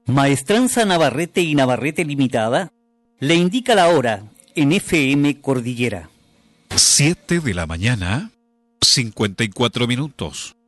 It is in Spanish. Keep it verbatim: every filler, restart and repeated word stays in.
Maestranza Navarrete y Navarrete Limitada le indica la hora en F M Cordillera. Siete de la mañana, cincuenta y cuatro minutos.